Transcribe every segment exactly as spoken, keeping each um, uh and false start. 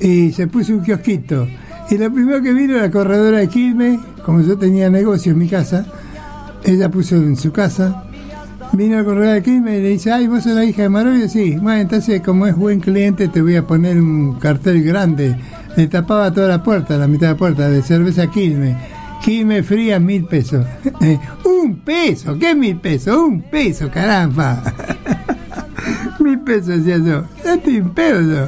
y se puso un kiosquito. Y lo primero que vino la corredora de Quilmes, como yo tenía negocio en mi casa, ella puso en su casa, vino la corredora de Quilmes y le dice, ay, ¿vos sos la hija de Marovia? Sí, bueno, entonces como es buen cliente te voy a poner un cartel grande. Le tapaba toda la puerta, la mitad de la puerta, de cerveza Quilmes. Quilmes fría, mil pesos. Un peso, ¿qué mil pesos? Un peso, caramba. Mil pesos, decía yo. Ya estoy en pedo yo.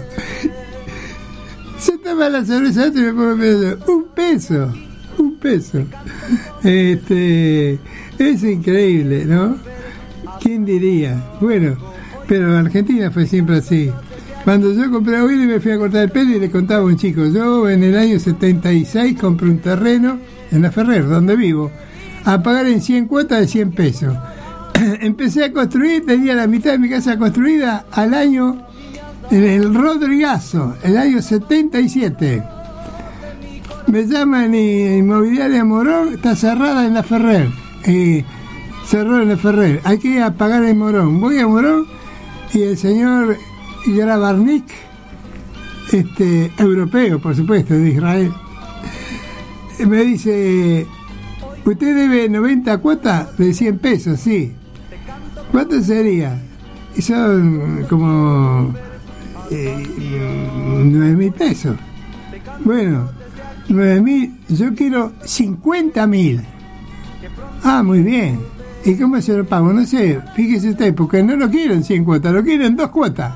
Se toma la cerveza y me pongo peso. Un peso, un peso. Este, es increíble, ¿no? ¿Quién diría? Bueno, pero Argentina fue siempre así. Cuando yo compré a Willy me fui a cortar el pelo y le contaba a un chico, yo en el año setenta y seis compré un terreno en La Ferrer, donde vivo, a pagar en cien cuotas de cien pesos. Empecé a construir, tenía la mitad de mi casa construida al año, en el Rodrigazo, el año setenta y siete. Me llaman Inmobiliaria Morón, está cerrada en La Ferrer, eh, cerró en La Ferrer, hay que ir a pagar en Morón. Voy a Morón y el señor Grabarnik, este, europeo, por supuesto, de Israel, me dice, usted debe noventa cuotas de cien pesos, sí. ¿Cuánto sería? Y son como eh, nueve mil pesos. Bueno, nueve mil, yo quiero cincuenta mil. Ah, muy bien. ¿Y cómo se lo pago? No sé, fíjese usted, porque no lo quiero en cien cuotas, lo quiero en dos cuotas.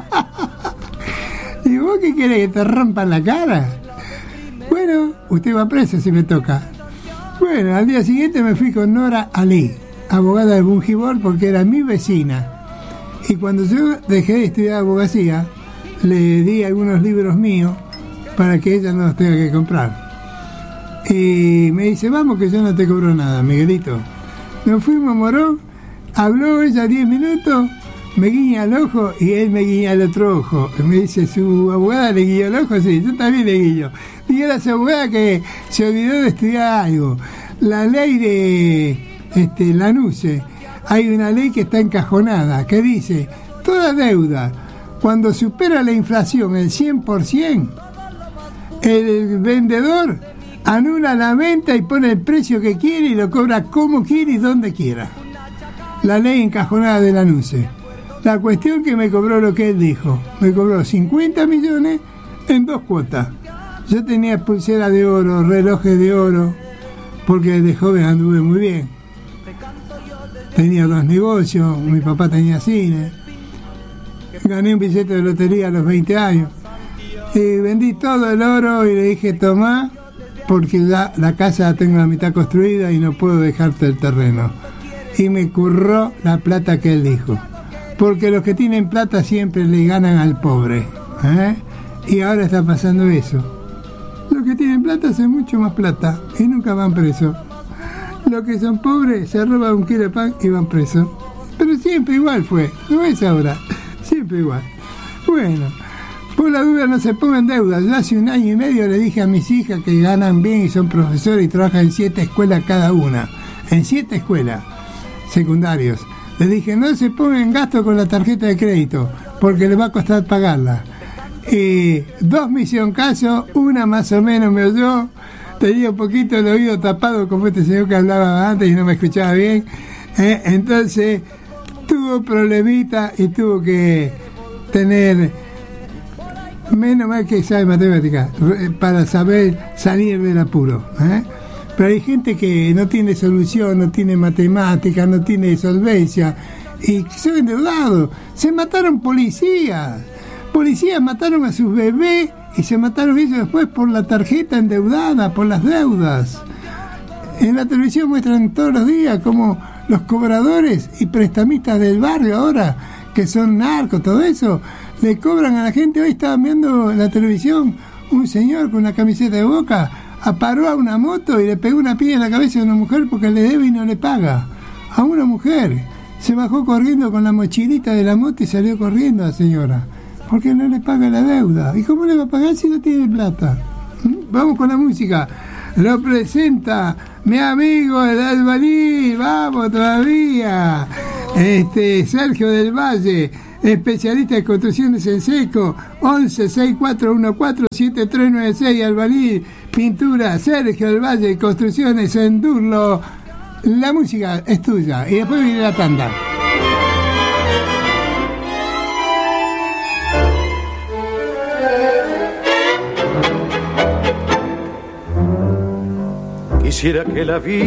¿Y vos qué querés, que te rompan la cara? Bueno, usted va preso si me toca. Bueno, al día siguiente me fui con Nora Ali, abogada de Bungibor, porque era mi vecina. Y cuando yo dejé de estudiar abogacía, le di algunos libros míos para que ella no los tenga que comprar. Y me dice, vamos que yo no te cobro nada, Miguelito. Nos fuimos a Morón, habló ella diez minutos, me guiña el ojo y él me guiña el otro ojo. Me dice, ¿su abogada le guiñó el ojo? Sí, yo también le guiño. Dígale a su abogada que se olvidó de estudiar algo. La ley de este, Lanuse, hay una ley que está encajonada, que dice, toda deuda, cuando supera la inflación el cien por ciento, el vendedor anula la venta y pone el precio que quiere y lo cobra como quiere y donde quiera. La ley encajonada de Lanuse. La cuestión que me cobró lo que él dijo. Me cobró cincuenta millones en dos cuotas. Yo tenía pulsera de oro, relojes de oro, porque de joven anduve muy bien. Tenía dos negocios, mi papá tenía cine. Gané un billete de lotería a los veinte años. Y vendí todo el oro y le dije, tomá, porque ya la casa la tengo la mitad construida y no puedo dejarte el terreno. Y me curró la plata que él dijo. Porque los que tienen plata siempre le ganan al pobre. ¿eh? Y ahora está pasando eso. Los que tienen plata hacen mucho más plata y nunca van presos. Los que son pobres se roban un kilo de pan y van presos. Pero siempre igual fue, no es ahora, siempre igual. Bueno, por la duda no se pongan deudas. Yo hace un año y medio le dije a mis hijas que ganan bien y son profesores y trabajan en siete escuelas cada una. En siete escuelas secundarios. Les dije, no se pongan en gasto con la tarjeta de crédito, porque les va a costar pagarla. Y dos me hicieron caso, una más o menos me oyó, tenía un poquito el oído tapado como este señor que hablaba antes y no me escuchaba bien. Eh, entonces tuvo problemita y tuvo que tener, menos mal que sabe matemáticas, para saber salir del apuro. ¿eh? Pero hay gente que no tiene solución, no tiene matemática, no tiene solvencia y son endeudados. Se mataron policías. Policías mataron a sus bebés y se mataron ellos después por la tarjeta endeudada, por las deudas. En la televisión muestran todos los días como los cobradores y prestamistas del barrio ahora, que son narcos, todo eso, le cobran a la gente. Hoy estaban viendo en la televisión un señor con una camiseta de Boca, aparó a una moto y le pegó una piña en la cabeza a una mujer porque le debe y no le paga. A una mujer. Se bajó corriendo con la mochilita de la moto y salió corriendo la señora. Porque no le paga la deuda. ¿Y cómo le va a pagar si no tiene plata? ¿Mm? Vamos con la música. Lo presenta mi amigo el Albaní. Vamos todavía. Este, Sergio del Valle. especialista en construcciones en seco, once seis cuatro uno cuatro siete tres nueve seis, Albañil, pintura, Sergio del Valle, construcciones en Durlo. La música es tuya y después viene la tanda. Quisiera que la vida